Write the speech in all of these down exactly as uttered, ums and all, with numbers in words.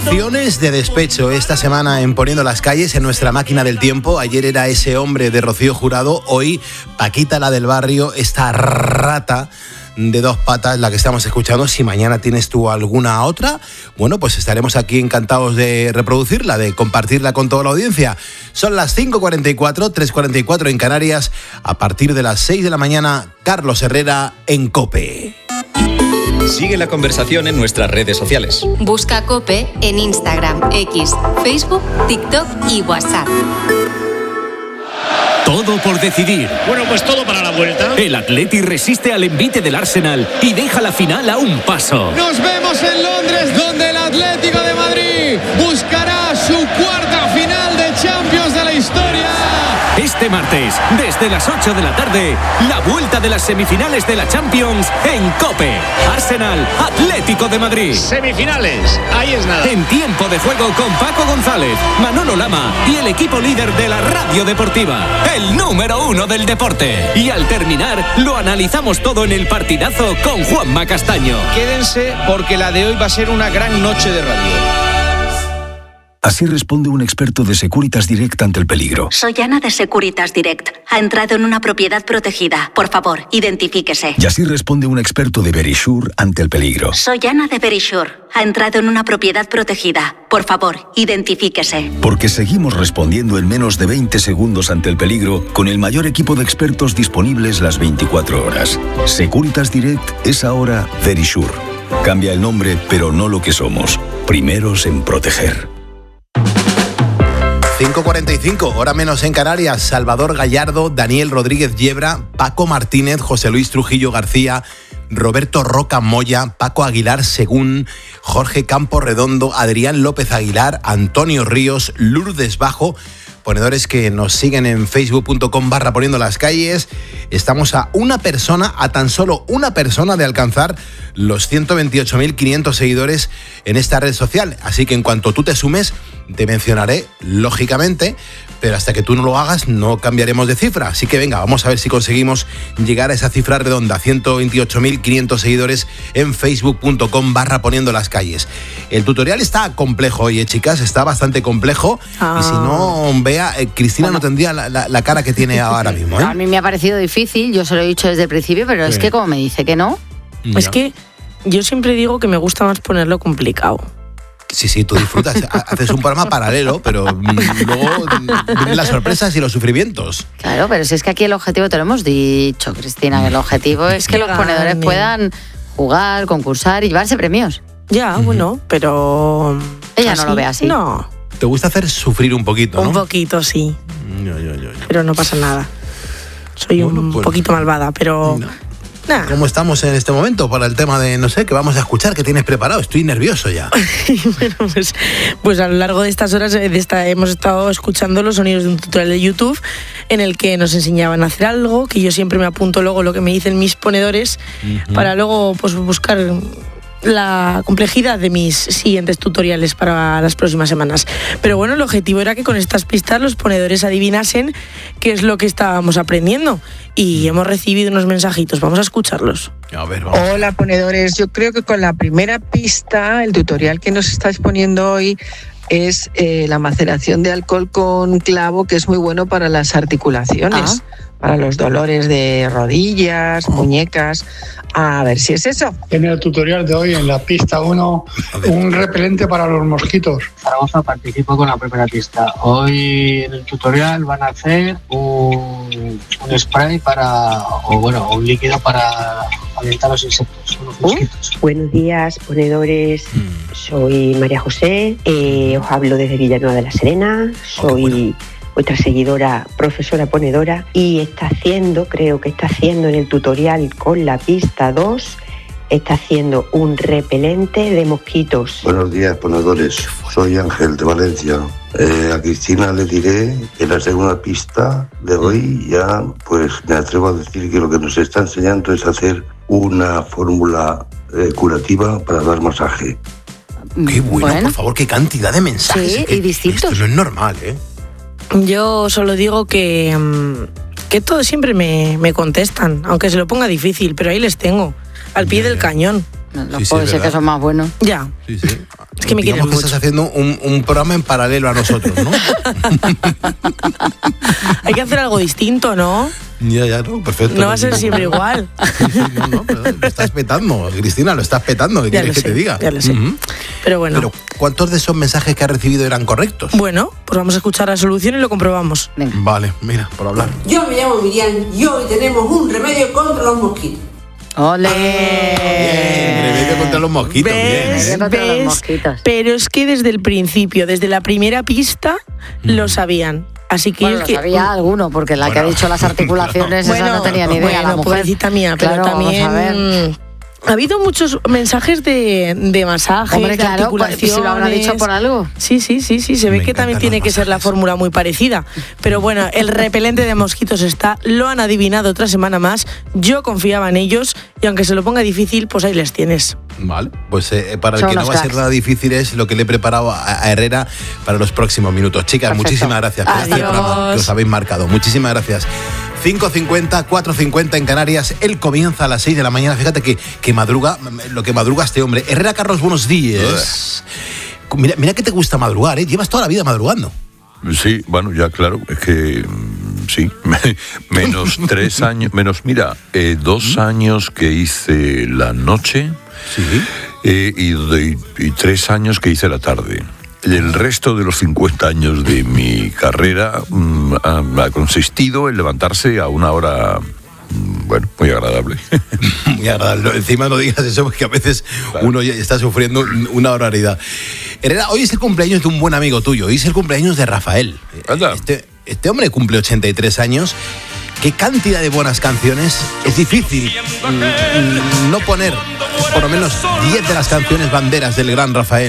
Canciones de despecho esta semana en Poniendo las Calles en nuestra máquina del tiempo. Ayer era Ese hombre de Rocío Jurado, hoy Paquita la del barrio, esta rata de dos patas la que estamos escuchando. Si mañana tienes tú alguna otra, bueno, pues estaremos aquí encantados de reproducirla, de compartirla con toda la audiencia. Son las cinco cuarenta y cuatro, tres cuarenta y cuatro en Canarias. A partir de las seis de la mañana, Carlos Herrera en COPE. Sigue la conversación en nuestras redes sociales. Busca COPE en Instagram, X, Facebook, TikTok y WhatsApp. Todo por decidir. Bueno, pues todo para la vuelta. El Atleti resiste al envite del Arsenal y deja la final a un paso. Nos vemos en Londres, donde el Atlético de Madrid buscará su cuarta final de Champions de la historia. Este martes, desde las ocho de la tarde, la vuelta de las semifinales de la Champions en COPE. Arsenal, Atlético de Madrid. Semifinales, ahí es nada. En tiempo de juego con Paco González, Manolo Lama y el equipo líder de la radio deportiva, el número uno del deporte. Y al terminar, lo analizamos todo en el partidazo con Juanma Castaño. Quédense porque la de hoy va a ser una gran noche de radio. Así responde un experto de Securitas Direct ante el peligro. Soy Ana de Securitas Direct. Ha entrado en una propiedad protegida. Por favor, identifíquese. Y así responde un experto de Verisure ante el peligro. Soy Ana de Verisure. Ha entrado en una propiedad protegida. Por favor, identifíquese. Porque seguimos respondiendo en menos de veinte segundos ante el peligro con el mayor equipo de expertos disponibles las veinticuatro horas. Securitas Direct es ahora Verisure. Cambia el nombre, pero no lo que somos. Primeros en proteger. cinco cuarenta y cinco, hora menos en Canarias. Salvador Gallardo, Daniel Rodríguez Yebra, Paco Martínez, José Luis Trujillo García, Roberto Roca Moya, Paco Aguilar Según, Jorge Campo Redondo, Adrián López Aguilar, Antonio Ríos, Lourdes Bajo, ponedores que nos siguen en facebook.com barra poniendo las calles. Estamos a una persona, a tan solo una persona de alcanzar los ciento veintiocho mil quinientos seguidores en esta red social. Así que en cuanto tú te sumes, te mencionaré, lógicamente, pero hasta que tú no lo hagas no cambiaremos de cifra. Así que venga, vamos a ver si conseguimos llegar a esa cifra redonda, ciento veintiocho mil quinientos seguidores en facebook.com barra poniendo las calles. El tutorial está complejo, oye chicas, está bastante complejo. Ah. Y si no, vea, eh, Cristina bueno. no tendría la, la, la cara que tiene ahora mismo, ¿eh? A mí me ha parecido difícil, yo se lo he dicho desde el principio, pero sí. es que como me dice que no. no. Es que yo siempre digo que me gusta más ponerlo complicado. Sí, sí, tú disfrutas, haces un programa paralelo, pero luego vienen las sorpresas y los sufrimientos. Claro, pero si es que aquí el objetivo, te lo hemos dicho, Cristina, que el objetivo es que los ponedores puedan jugar, concursar y llevarse premios. Ya, bueno, pero... Ella así, no lo ve así. No. Te gusta hacer sufrir un poquito, ¿no? Un poquito, sí. Yo, yo, yo, yo. Pero no pasa nada. Soy bueno, un pues, poquito malvada, pero... No. Nah. ¿Cómo estamos en este momento para el tema de, no sé, que vamos a escuchar, que tienes preparado? Estoy nervioso ya. Bueno, pues, pues a lo largo de estas horas de esta, hemos estado escuchando los sonidos de un tutorial de YouTube en el que nos enseñaban a hacer algo, que yo siempre me apunto luego lo que me dicen mis ponedores, uh-huh. para luego pues buscar la complejidad de mis siguientes tutoriales para las próximas semanas. Pero bueno, el objetivo era que con estas pistas los ponedores adivinasen qué es lo que estábamos aprendiendo. Y hemos recibido unos mensajitos, vamos a escucharlos. A ver, vamos. Hola ponedores, yo creo que con la primera pista, el tutorial que nos estáis poniendo hoy es eh, la maceración de alcohol con clavo, que es muy bueno para las articulaciones, ah. para los dolores de rodillas, muñecas. A ver si es eso. En el tutorial de hoy, en la pista uno, un repelente para los mosquitos. Zaragoza participó con la primera pista. Hoy en el tutorial van a hacer un, un spray para, o bueno, un líquido para ahuyentar los insectos, los mosquitos. Uh, buenos días, ponedores. Mm. Soy María José, eh, os hablo desde Villanueva de la Serena. Soy... Okay, bueno. Vuestra seguidora, profesora ponedora, y está haciendo, creo que está haciendo en el tutorial con la pista dos, está haciendo un repelente de mosquitos. Buenos días, ponedores. Soy Ángel de Valencia. Eh, a Cristina le diré que en la segunda pista de hoy ya pues me atrevo a decir que lo que nos está enseñando es hacer una fórmula eh, curativa para dar masaje. Qué bueno, bueno, por favor, qué cantidad de mensajes. Sí, que, y distintos. Esto no es normal, ¿eh? Yo solo digo que, que todos siempre me, me contestan, aunque se lo ponga difícil, pero ahí les tengo, al pie del cañón. Los sí, puede sí, ser que son más buenos. Ya. Sí, sí. Es que me digamos quieren que mucho. estás haciendo un, un programa en paralelo a nosotros, ¿no? Hay que hacer algo distinto, ¿no? Ya, ya, no, perfecto. No va a ser siempre igual. Sí, sí, no, no, pero lo estás petando, Cristina, lo estás petando, ¿qué Ya quieres lo que sé, te diga? ya lo sé. Ujú. Pero bueno. Pero, ¿cuántos de esos mensajes que has recibido eran correctos? Bueno, pues vamos a escuchar la solución y lo comprobamos. Vale, mira, por hablar. Yo me llamo Miriam y hoy tenemos un remedio contra los mosquitos. ¡Ole! Remedio contra los mosquitos, ¿Ves? bien, ¿eh? ¿Ves? Pero es que desde el principio, desde la primera pista, lo sabían. Así que Bueno, el lo que sabía alguno, porque la que ha dicho las articulaciones, Bueno, esa no tenía ni idea. bueno, la mujer. pobrecita mía, pero Claro, vamos también a ver. ha habido muchos mensajes de, de masajes, Hombre, de claro, articulaciones. si lo habrá dicho por algo. Sí, sí, sí, sí. Se ve Me que también encantan tiene los que ser la fórmula muy parecida. Pero bueno, el repelente de mosquitos está, lo han adivinado otra semana más. Yo confiaba en ellos y aunque se lo ponga difícil, pues ahí les tienes. Vale, pues eh, para el Son que no unos va a ser cracks. nada difícil es lo que le he preparado a, a Herrera para los próximos minutos. Chicas, Perfecto. muchísimas gracias por este Adiós. programa que os habéis marcado. Muchísimas gracias. cinco cincuenta, cuatro cincuenta en Canarias. Él comienza a las seis de la mañana. Fíjate que, que madruga, lo que madruga este hombre. Herrera Carlos, buenos días. Mira, mira que te gusta madrugar, ¿eh? Llevas toda la vida madrugando. Sí, bueno, ya claro, es que mm, sí, menos tres años, menos, mira, eh, dos años que hice la noche eh, y, de- y tres años que hice la tarde. El resto de los cincuenta años de mi carrera mm, ha, ha consistido en levantarse a una hora, mm, bueno, muy agradable. Muy agradable. Encima no digas eso porque a veces uno ya está sufriendo una barbaridad. Herrera, hoy es el cumpleaños de un buen amigo tuyo. Hoy es el cumpleaños de Rafael. Este, este hombre cumple ochenta y tres años. Qué cantidad de buenas canciones. Es difícil mm, mm, no poner por lo menos diez de las canciones banderas del gran Rafael.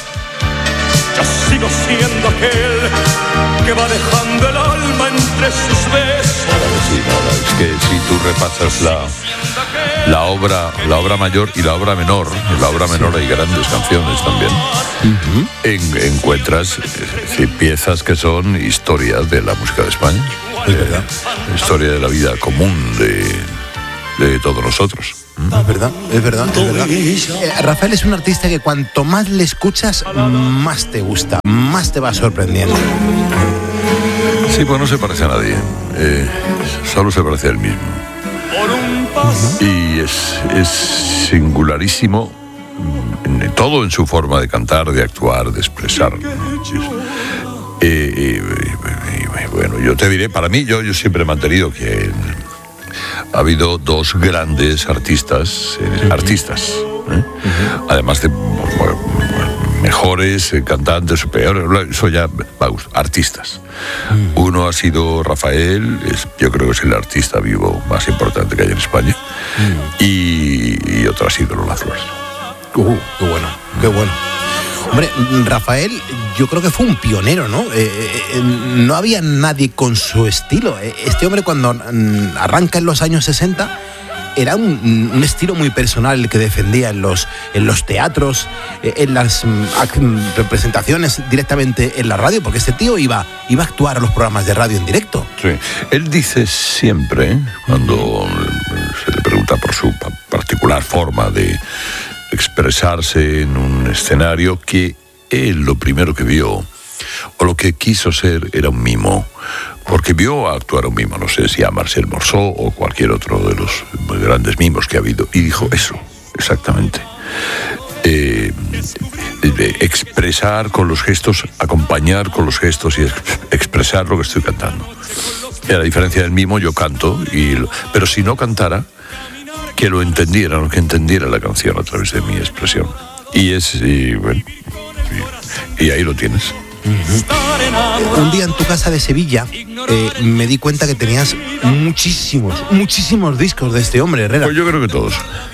Yo sigo siendo aquel que va dejando el alma entre sus besos. Sí, nada, es que si tú repasas la, la obra la obra mayor y la obra menor, en la obra menor hay grandes canciones también, en- encuentras eh, piezas que son historias de la música de España, eh, historia de la vida común de, de todos nosotros. Es verdad, es verdad, es verdad. Eh, Rafael es un artista que cuanto más le escuchas, más te gusta, más te va sorprendiendo. Sí, pues no se parece a nadie, eh, solo se parece a él mismo. Y es, es singularísimo, en- todo en su forma de cantar, de actuar, de expresar. Eh, eh, eh, bueno, yo te diré, para mí, yo, yo siempre he mantenido que ha habido dos grandes artistas, eh, artistas, ¿eh? Además de bueno, mejores eh, cantantes o peores, eso ya va a gustar, artistas. Uno ha sido Rafael, es, yo creo que es el artista vivo más importante que hay en España, y, y otro ha sido Lola Flores. Uh, qué bueno, qué bueno. Hombre, Rafael, yo creo que fue un pionero, ¿no? Eh, eh, no había nadie con su estilo. Eh, Este hombre cuando mm, arranca en los años sesenta era un, un estilo muy personal el que defendía en los, en los teatros, eh, en las mm, ac- mm, representaciones directamente en la radio, porque este tío iba, iba a actuar a los programas de radio en directo. Sí. Él dice siempre, cuando se le pregunta por su pa- particular forma de expresarse en un escenario, que él lo primero que vio, o lo que quiso ser, era un mimo. Porque vio actuar a un mimo, no sé si a Marcel Marceau o cualquier otro de los grandes mimos que ha habido, y dijo eso, exactamente. Eh, de expresar con los gestos, acompañar con los gestos y ex- expresar lo que estoy cantando. Y a la diferencia del mimo, yo canto, y, lo- pero si no cantara, que lo entendieran, que entendiera la canción a través de mi expresión. Y es, y, bueno, y, y ahí lo tienes. Un día en tu casa de Sevilla eh, me di cuenta que tenías muchísimos, muchísimos discos de este hombre, Herrera. Pues yo creo que todos.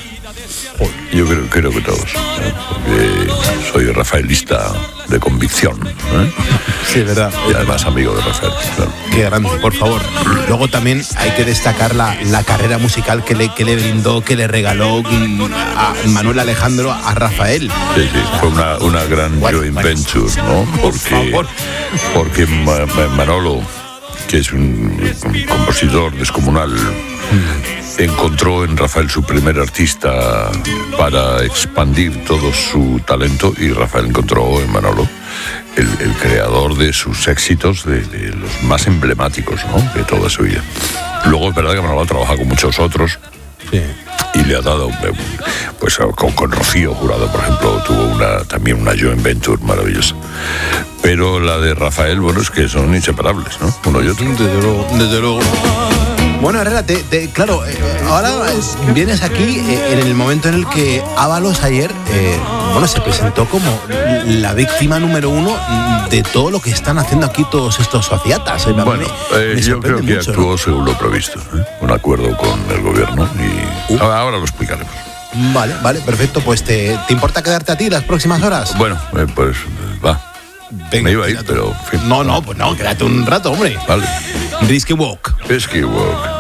Yo creo, creo que todos. ¿eh? Porque soy rafaelista de convicción. ¿eh? Sí, es verdad. Y además amigo de Rafael. Claro. Qué grande, por favor. Luego también hay que destacar la, la carrera musical que le, que le brindó, que le regaló mm, a Manuel Alejandro a Rafael. Sí, sí, fue una, una gran joint venture, ¿no? Porque, porque Ma- Ma- Manolo que es un, un compositor descomunal, encontró en Rafael su primer artista para expandir todo su talento, y Rafael encontró en Manolo el, el creador de sus éxitos, de, de los más emblemáticos, ¿no?, de toda su vida. Luego es verdad que Manolo trabaja con muchos otros. Sí. Y le ha dado, pues con, con Rocío Jurado, por ejemplo, tuvo una también una joint venture maravillosa. Pero la de Rafael, bueno, es que son inseparables, ¿no?, uno y otro. Desde luego, desde luego. Bueno, Herrera, te, te, claro, eh, ahora vienes aquí eh, en el momento en el que Ábalos ayer, eh, bueno, se presentó como la víctima número uno de todo lo que están haciendo aquí todos estos sociatas. Eh, bueno, me, eh, me yo creo que mucho, actuó, ¿no?, según lo previsto, ¿eh? Un acuerdo con el gobierno y uh. ahora, ahora lo explicaremos. Vale, vale, perfecto. Pues te, ¿te importa quedarte a ti las próximas horas? Bueno, eh, pues va. Venga, me iba a ir, pero... En fin. No, no, pues no, quédate un rato, hombre. Vale. Risky Walk. Risky Walk.